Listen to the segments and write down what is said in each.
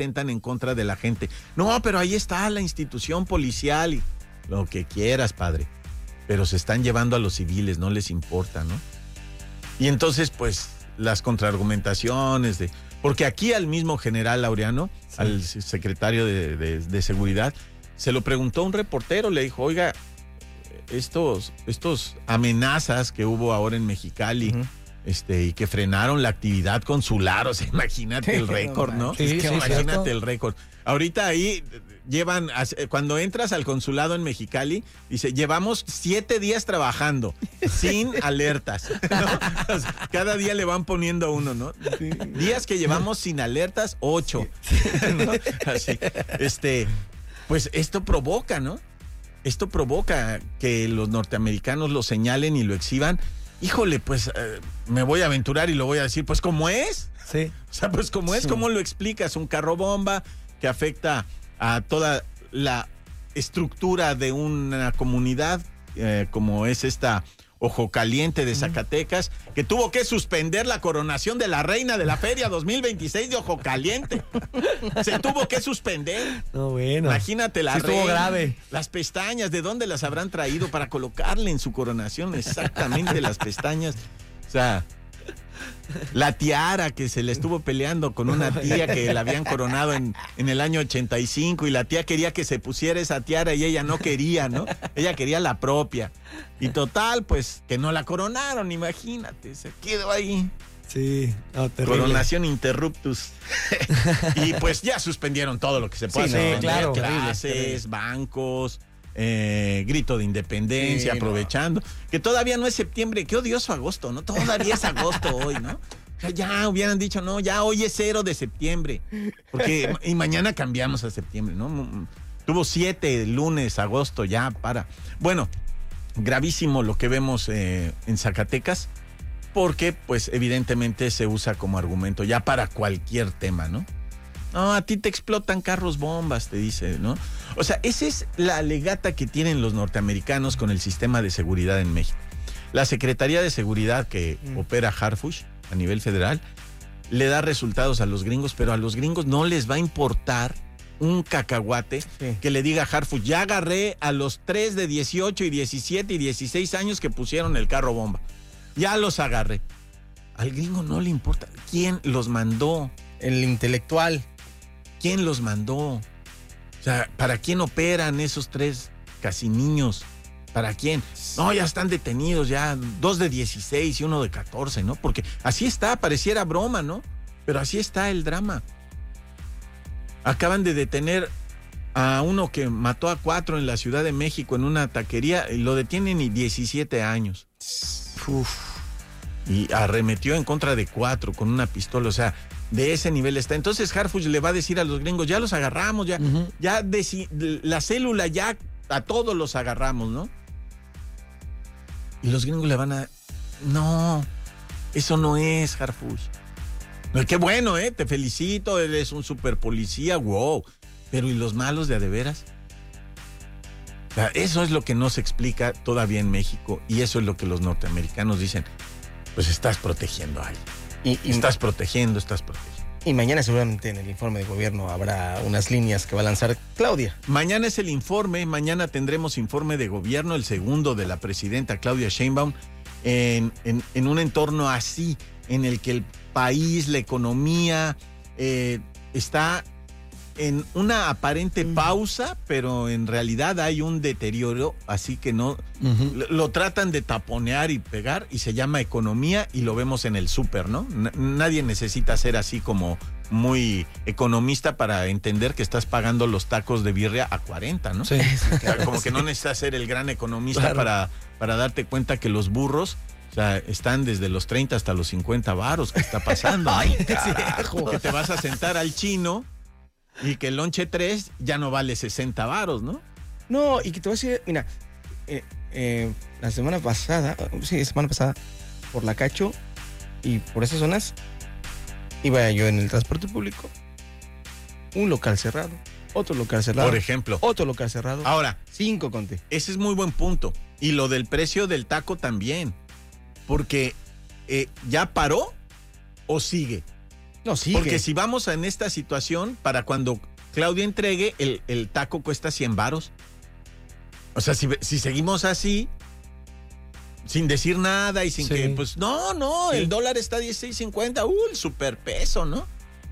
atentan en contra de la gente. No, pero ahí está la institución policial y lo que quieras, padre. Pero se están llevando a los civiles, no les importa, ¿no? Y entonces, pues, las contraargumentaciones porque aquí al mismo general Laureano, sí, al secretario de Seguridad, se lo preguntó un reportero, le dijo, oiga, estos amenazas que hubo ahora en Mexicali, y que frenaron la actividad consular, o sea, imagínate el récord, ¿no? Sí, imagínate el récord. Ahorita ahí cuando entras al consulado en Mexicali, dice, llevamos 7 días trabajando, sin alertas, ¿no? O sea, cada día le van poniendo uno, ¿no? Sí. Días que llevamos sin alertas, 8. ¿No? Así, pues esto provoca, ¿no? Esto provoca que los norteamericanos lo señalen y lo exhiban. Híjole, pues me voy a aventurar y lo voy a decir, pues ¿cómo es? Sí. O sea, pues ¿cómo es? Sí. ¿Cómo lo explicas? Un carro bomba que afecta a toda la estructura de una comunidad, como es esta Ojo Caliente de Zacatecas, que tuvo que suspender la coronación de la reina de la Feria 2026 de Ojo Caliente. Se tuvo que suspender. No, bueno. Imagínate la reina. Estuvo grave. Las pestañas, ¿de dónde las habrán traído para colocarle en su coronación? Exactamente las pestañas. O sea, la tiara que se le estuvo peleando con una tía que la habían coronado en el año 85 y la tía quería que se pusiera esa tiara y ella no quería, ¿no? Ella quería la propia. Y total, pues, que no la coronaron, imagínate, se quedó ahí. Sí, no, terrible. Coronación interruptus. Y pues ya suspendieron todo lo que se puede hacer. Sí, claro. Clases, bancos, grito de independencia, Sí, aprovechando. Que todavía no es septiembre, qué odioso agosto, ¿no? Todavía es agosto hoy, ¿no? O sea, ya hubieran dicho, no, ya hoy es 0 de septiembre. Porque, y mañana cambiamos a septiembre, ¿no? Tuvo 7 lunes, agosto, ya para. Bueno, gravísimo lo que vemos en Zacatecas, porque pues evidentemente se usa como argumento ya para cualquier tema, ¿no? No, a ti te explotan carros bombas, te dice, ¿no? O sea, esa es la alegata que tienen los norteamericanos con el sistema de seguridad en México. La Secretaría de Seguridad que opera Harfuch a nivel federal le da resultados a los gringos, pero a los gringos no les va a importar un cacahuate que le diga a Harfuch, ya agarré a los 3 de 18 y 17 y 16 años que pusieron el carro bomba. Ya los agarré. Al gringo no le importa. ¿Quién los mandó? El intelectual. ¿Quién los mandó? O sea, ¿para quién operan esos 3 casi niños? ¿Para quién? No, ya están detenidos, ya 2 de 16 y 1 de 14, ¿no? Porque así está, pareciera broma, ¿no? Pero así está el drama. Acaban de detener a uno que mató a 4 en la Ciudad de México en una taquería y lo detienen y 17 años. Uf. Y arremetió en contra de 4 con una pistola, o sea, de ese nivel está. Entonces Harfuch le va a decir a los gringos, ya los agarramos, ya, la célula ya a todos los agarramos, ¿no? Y los gringos le van a, no, eso no es Harfuch. No, qué bueno, te felicito, eres un super policía, wow. Pero ¿y los malos de a de veras? O sea, eso es lo que no se explica todavía en México y eso es lo que los norteamericanos dicen, pues estás protegiendo a alguien. Estás protegiendo. Y mañana seguramente en el informe de gobierno habrá unas líneas que va a lanzar Claudia. Mañana es el informe, mañana tendremos informe de gobierno, el segundo de la presidenta Claudia Sheinbaum, en un entorno así, en el que el país, la economía, está en una aparente pausa, pero en realidad hay un deterioro, así que no lo tratan de taponear y pegar y se llama economía y lo vemos en el súper, ¿no? Nadie necesita ser así como muy economista para entender que estás pagando los tacos de birria a 40, ¿no? Sí. Como que no necesitas ser el gran economista para darte cuenta que los burros, o sea, están desde los 30 hasta los 50 varos. ¿Qué está pasando? Ay, carajo. Que te vas a sentar al chino y que el lonche 3 ya no vale 60 varos, ¿no? No, y que te voy a decir, mira, la semana pasada, por la Cacho y por esas zonas, iba yo en el transporte público, un local cerrado, otro local cerrado. Por ejemplo. Otro local cerrado. Ahora. 5 conté. Ese es muy buen punto. Y lo del precio del taco también. Porque ¿ya paró o sigue? No, sigue. Porque si vamos en esta situación, para cuando Claudia entregue, el taco cuesta 100 varos. O sea, si seguimos así, sin decir nada y sin Sí. que, pues, no, el dólar está a 16.50, el superpeso, ¿no?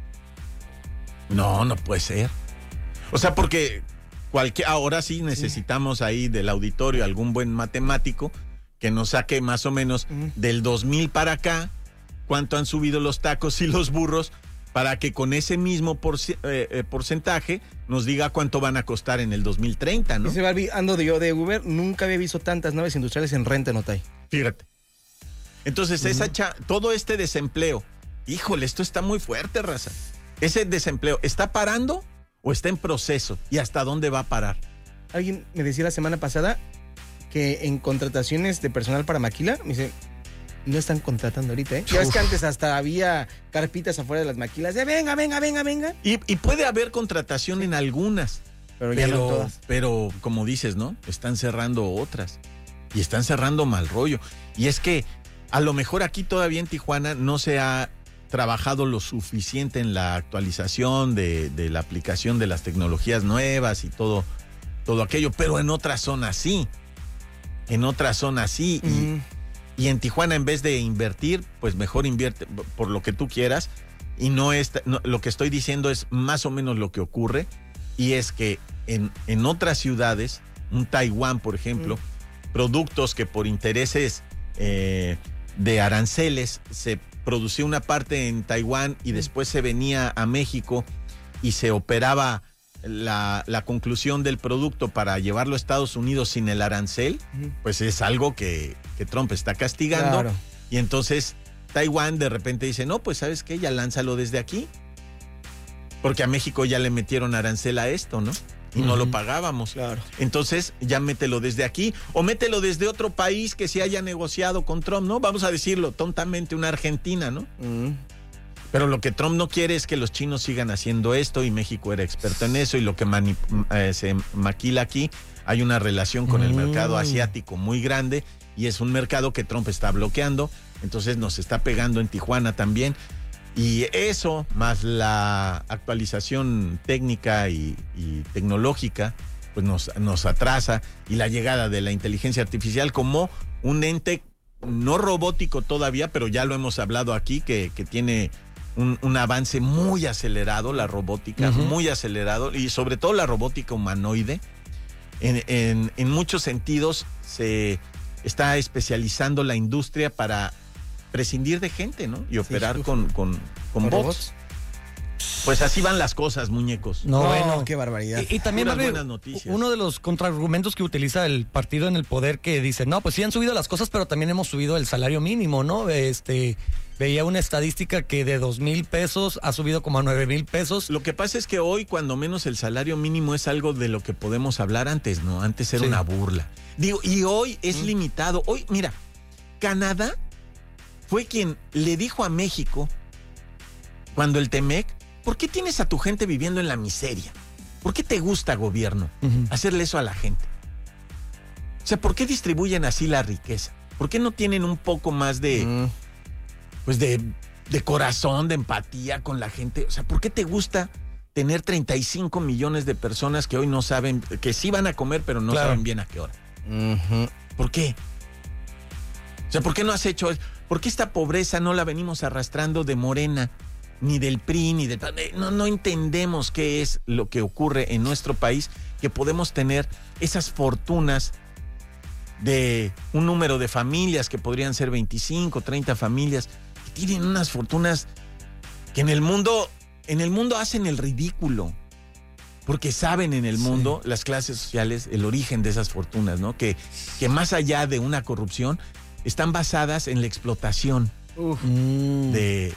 No puede ser. O sea, porque ahora sí necesitamos ahí del auditorio algún buen matemático que nos saque más o menos del 2000 para acá cuánto han subido los tacos y los burros para que con ese mismo porcentaje nos diga cuánto van a costar en el 2030, ¿no? Dice Barbie, ando yo de Uber, nunca había visto tantas naves industriales en renta en Otay. Fíjate. Entonces, todo este desempleo, híjole, esto está muy fuerte, raza. Ese desempleo, ¿está parando o está en proceso? ¿Y hasta dónde va a parar? Alguien me decía la semana pasada que en contrataciones de personal para maquila, me dice, no están contratando ahorita, ¿eh? Ya ves que antes hasta había carpitas afuera de las maquilas de venga. Y puede haber contratación en algunas, Pero ya no en todas. pero como dices, ¿no? Están cerrando otras y están cerrando mal rollo. Y es que a lo mejor aquí todavía en Tijuana no se ha trabajado lo suficiente en la actualización de la aplicación de las tecnologías nuevas y todo aquello, pero en otras zonas sí. Y en Tijuana, en vez de invertir, pues mejor invierte por lo que tú quieras. Y lo que estoy diciendo es más o menos lo que ocurre. Y es que en otras ciudades, un Taiwán, por ejemplo, productos que por intereses de aranceles se producía una parte en Taiwán y después se venía a México y se operaba la conclusión del producto para llevarlo a Estados Unidos sin el arancel, pues es algo que Trump está castigando. Claro. Y entonces Taiwán de repente dice, no, pues ¿sabes qué? Ya lánzalo desde aquí. Porque a México ya le metieron arancel a esto, ¿no? Y no lo pagábamos. Claro. Entonces ya mételo desde aquí o mételo desde otro país que se haya negociado con Trump, ¿no? Vamos a decirlo tontamente, una Argentina, ¿no? Pero lo que Trump no quiere es que los chinos sigan haciendo esto y México era experto en eso y lo que se maquila aquí, hay una relación con el mercado asiático muy grande y es un mercado que Trump está bloqueando, entonces nos está pegando en Tijuana también. Y eso, más la actualización técnica y tecnológica, pues nos atrasa y la llegada de la inteligencia artificial como un ente no robótico todavía, pero ya lo hemos hablado aquí, que tiene un avance muy acelerado, la robótica, muy acelerado, y sobre todo la robótica humanoide. En muchos sentidos se está especializando la industria para prescindir de gente, ¿no? Y operar con bots. Pues así van las cosas, muñecos. No, bueno. Qué barbaridad. Y también, Puras Barbie, buenas noticias. uno de los contraargumentos que utiliza el partido en el poder que dice, no, pues sí han subido las cosas, pero también hemos subido el salario mínimo, ¿no? Veía una estadística que de 2,000 pesos ha subido como a 9,000 pesos. Lo que pasa es que hoy, cuando menos, el salario mínimo es algo de lo que podemos hablar antes, ¿no? Antes era una burla. Digo, y hoy es limitado. Hoy, mira, Canadá fue quien le dijo a México, cuando el Temec, ¿por qué tienes a tu gente viviendo en la miseria? ¿Por qué te gusta, gobierno, hacerle eso a la gente? O sea, ¿por qué distribuyen así la riqueza? ¿Por qué no tienen un poco más de corazón, de empatía con la gente? O sea, ¿por qué te gusta tener 35 millones de personas que hoy no saben, que sí van a comer, pero no saben bien a qué hora? ¿Por qué? O sea, ¿por qué no has hecho eso? ¿Por qué esta pobreza no la venimos arrastrando de Morena, ni del PRI, ni del... No entendemos qué es lo que ocurre en nuestro país, que podemos tener esas fortunas de un número de familias, que podrían ser 25, 30 familias, que tienen unas fortunas que en el mundo hacen el ridículo, porque saben en el mundo, las clases sociales, el origen de esas fortunas, ¿no? Que más allá de una corrupción, están basadas en la explotación de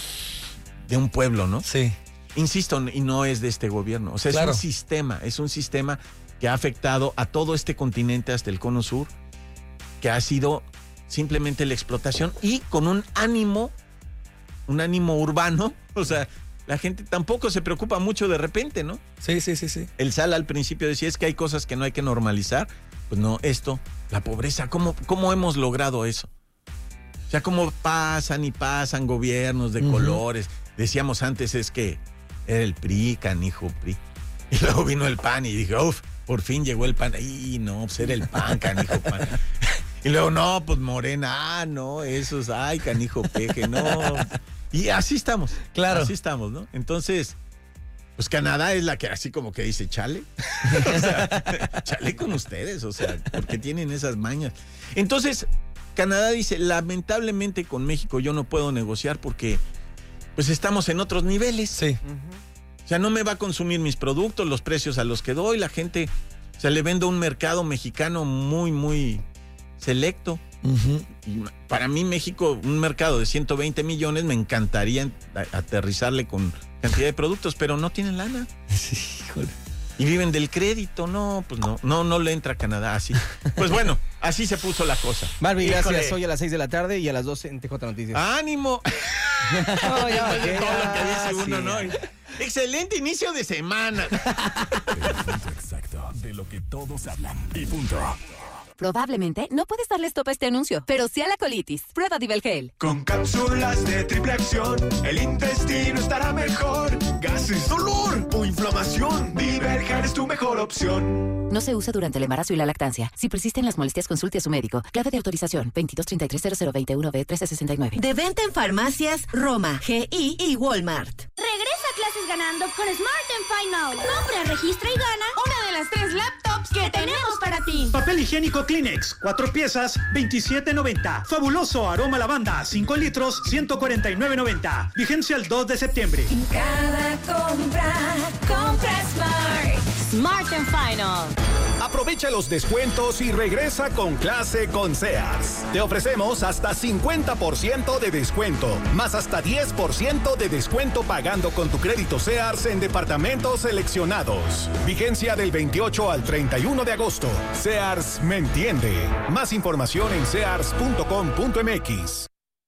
un pueblo, ¿no? Sí. Insisto, y no es de este gobierno. O sea, Claro. es un sistema que ha afectado a todo este continente hasta el cono sur, que ha sido simplemente la explotación y con un ánimo urbano. O sea, la gente tampoco se preocupa mucho de repente, ¿no? Sí. El Sal al principio decía, es que hay cosas que no hay que normalizar. Pues no, la pobreza, ¿cómo hemos logrado eso? O sea, cómo pasan y pasan gobiernos de colores, decíamos antes es que era el PRI, canijo PRI. Y luego vino el PAN y dije, uff, por fin llegó el PAN. Y no, pues era el PAN, canijo PAN. Y luego, no, pues Morena, no, esos, ay, canijo peje, no. Y así estamos. Claro. Así estamos, ¿no? Entonces, pues Canadá es la que así como que dice, chale. O sea, chale con ustedes, o sea, porque tienen esas mañas. Entonces, Canadá dice, lamentablemente con México yo no puedo negociar porque pues estamos en otros niveles. Sí. O sea, no me va a consumir mis productos, los precios a los que doy, la gente, o sea, le vendo un mercado mexicano muy, muy selecto. Y para mí México, un mercado de 120 millones, me encantaría aterrizarle con cantidad de productos, pero no tienen lana. Sí, híjole. Y viven del crédito, no, pues no le entra a Canadá así. Pues bueno, así se puso la cosa. Barbie, gracias. Híjole. Hoy a las 6 de la tarde y a las 12 en TJ Noticias. ¡Ánimo! No, ya, Después de todo lo que dice sí, uno, ¿no? ya. Excelente inicio de semana. El punto exacto de lo que todos hablan. Y punto. Probablemente no puedes darle stop a este anuncio, pero sí a la colitis. Prueba Divelgel. Con cápsulas de triple acción, el intestino estará mejor. Gases, dolor o inflamación, Divelgel es tu mejor opción. No se usa durante el embarazo y la lactancia. Si persisten las molestias, consulte a su médico. Clave de autorización 22330021B1369. De venta en farmacias Roma, GI y Walmart. Regresa a clases ganando con Smart Final. Compra, registra y gana una de las 3 laptops que tenemos para ti. Papel higiénico Kleenex, 4 piezas, $27.90. Fabuloso aroma lavanda, 5 litros, $149.90. Vigencia el 2 de septiembre. En cada compra Smart. Smart Final. Aprovecha los descuentos y regresa con clase con Sears. Te ofrecemos hasta 50% de descuento, más hasta 10% de descuento pagando con tu crédito Sears en departamentos seleccionados. Vigencia del 28 al 31 de agosto. Sears me entiende. Más información en sears.com.mx.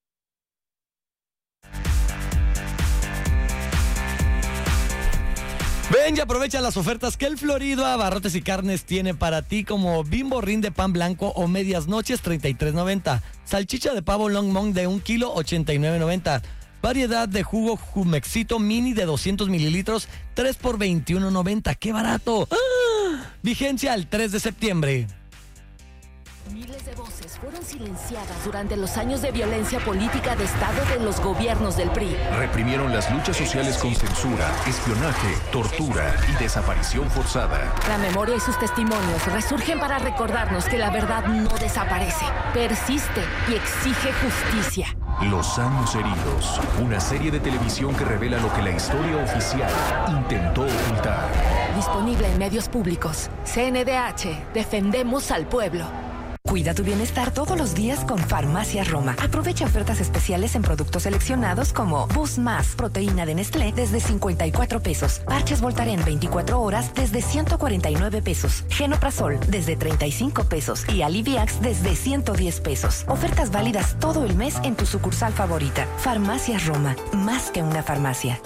Ven y aprovecha las ofertas que el Florido Abarrotes y Carnes tiene para ti, como Bimbo Rin de pan blanco o medias noches, $33.90. Salchicha de pavo Long Mong de 1 kilo, $89.90. Variedad de jugo Jumexito Mini de 200 mililitros, 3 por $21.90. ¡Qué barato! ¡Ah! Vigencia el 3 de septiembre. Miles de voces fueron silenciadas durante los años de violencia política de Estado de los gobiernos del PRI. Reprimieron las luchas sociales con censura, espionaje, tortura y desaparición forzada. La memoria y sus testimonios resurgen para recordarnos que la verdad no desaparece, persiste y exige justicia. Los años heridos, una serie de televisión que revela lo que la historia oficial intentó ocultar. Disponible en medios públicos. CNDH, defendemos al pueblo. Cuida tu bienestar todos los días con Farmacias Roma. Aprovecha ofertas especiales en productos seleccionados como Boost Más, proteína de Nestlé desde 54 pesos. Parches Voltaren 24 horas desde 149 pesos. Genoprazol desde 35 pesos y Aliviax desde 110 pesos. Ofertas válidas todo el mes en tu sucursal favorita. Farmacias Roma, más que una farmacia.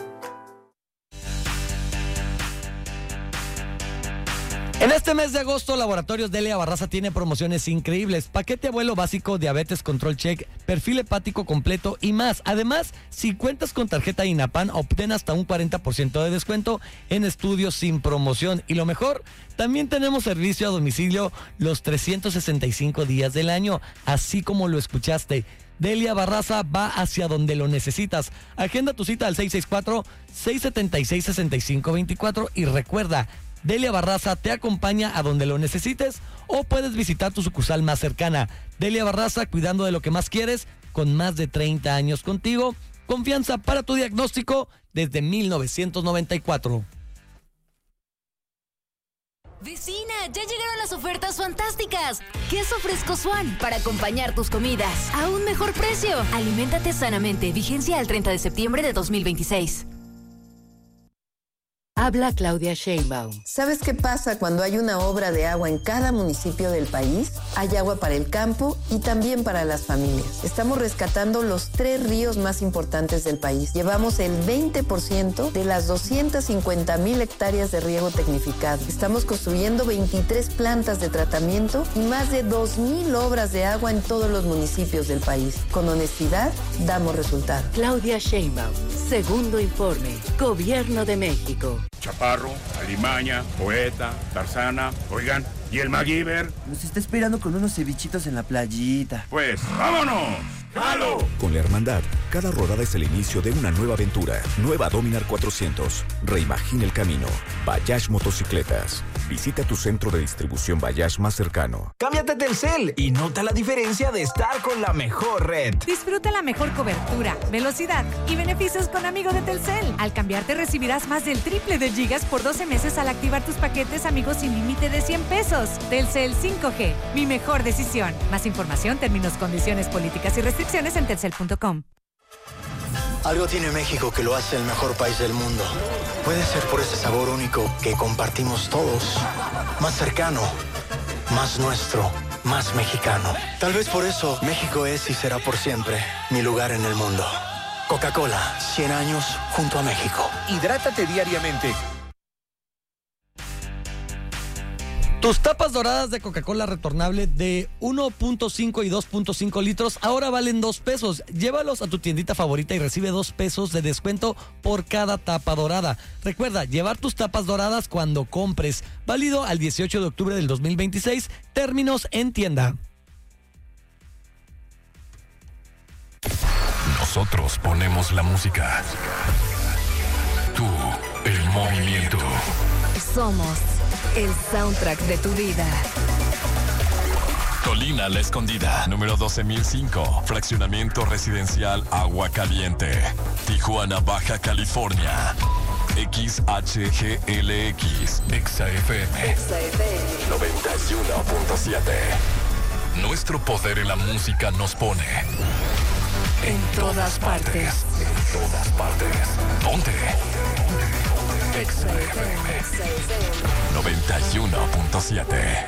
En este mes de agosto, Laboratorios Delia Barraza tiene promociones increíbles. Paquete abuelo básico, diabetes control check, perfil hepático completo y más. Además, si cuentas con tarjeta INAPAN, obtén hasta un 40% de descuento en estudios sin promoción. Y lo mejor, también tenemos servicio a domicilio los 365 días del año, así como lo escuchaste. Delia Barraza va hacia donde lo necesitas. Agenda tu cita al 664-676-6524 y recuerda, Delia Barraza te acompaña a donde lo necesites o puedes visitar tu sucursal más cercana. Delia Barraza, cuidando de lo que más quieres, con más de 30 años contigo. Confianza para tu diagnóstico desde 1994. Vecina, ya llegaron las ofertas fantásticas. Queso fresco Swan para acompañar tus comidas a un mejor precio. Aliméntate sanamente. Vigencia al 30 de septiembre de 2026. Habla Claudia Sheinbaum. ¿Sabes qué pasa cuando hay una obra de agua en cada municipio del país? Hay agua para el campo y también para las familias. Estamos rescatando los 3 ríos más importantes del país. Llevamos el 20% de las 250,000 hectáreas de riego tecnificado. Estamos construyendo 23 plantas de tratamiento y más de 2,000 obras de agua en todos los municipios del país. Con honestidad, damos resultados. Claudia Sheinbaum. Segundo informe. Gobierno de México. Chaparro, Alimaña, Poeta, Tarzana, oigan, ¿y el MacGyver? Nos está esperando con unos cevichitos en la playita. Pues, ¡vámonos! ¡Jalo! Con la Hermandad, cada rodada es el inicio de una nueva aventura. Nueva Dominar 400. Reimagina el camino. Bayash Motocicletas. Visita tu centro de distribución Bayash más cercano. Cámbiate a Telcel y nota la diferencia de estar con la mejor red. Disfruta la mejor cobertura, velocidad y beneficios con Amigo de Telcel. Al cambiarte recibirás más del triple de gigas por 12 meses al activar tus paquetes Amigos sin límite de 100 pesos. Telcel 5G, mi mejor decisión. Más información, términos, condiciones, políticas y restricciones en telcel.com. Algo tiene México que lo hace el mejor país del mundo. Puede ser por ese sabor único que compartimos todos. Más cercano, más nuestro, más mexicano. Tal vez por eso México es y será por siempre mi lugar en el mundo. Coca-Cola, 100 años junto a México. Hidrátate diariamente. Tus tapas doradas de Coca-Cola retornable de 1.5 y 2.5 litros ahora valen 2 pesos. Llévalos a tu tiendita favorita y recibe 2 pesos de descuento por cada tapa dorada. Recuerda, llevar tus tapas doradas cuando compres. Válido al 18 de octubre del 2026. Términos en tienda. Nosotros ponemos la música. Tú, el movimiento. Somos el soundtrack de tu vida. Colina La Escondida, número 12,005, fraccionamiento residencial Agua Caliente, Tijuana, Baja California. XHGLX, XFM 91.7. Nuestro poder en la música nos pone en todas partes. En todas partes. Ponte. XFM 91.7.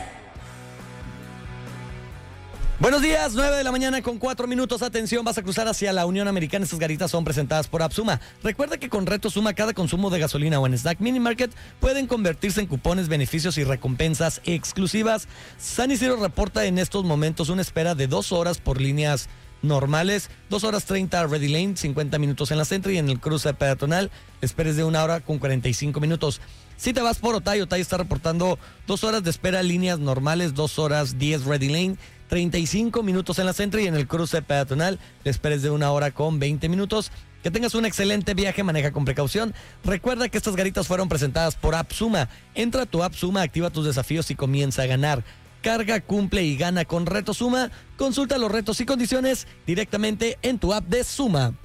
Buenos días, 9 de la mañana con 4 minutos. Atención, vas a cruzar hacia la Unión Americana. Estas garitas son presentadas por AppSuma. Recuerda que con Reto Suma, cada consumo de gasolina o en Snack Mini Market pueden convertirse en cupones, beneficios y recompensas exclusivas. San Isidro reporta en estos momentos una espera de 2 horas por líneas normales, 2 horas 30 Ready Lane, 50 minutos en la Centro, y en el cruce peatonal esperes de 1 hora con 45 minutos. Si te vas por Otay está reportando 2 horas de espera, líneas normales, 2 horas 10 Ready Lane, 35 minutos en la Centro, y en el cruce peatonal esperes de 1 hora con 20 minutos. Que tengas un excelente viaje, maneja con precaución. Recuerda que estas garitas fueron presentadas por AppSuma. Entra a tu AppSuma, activa tus desafíos y comienza a ganar. Carga, cumple y gana con Reto Suma. Consulta los retos y condiciones directamente en tu app de Suma.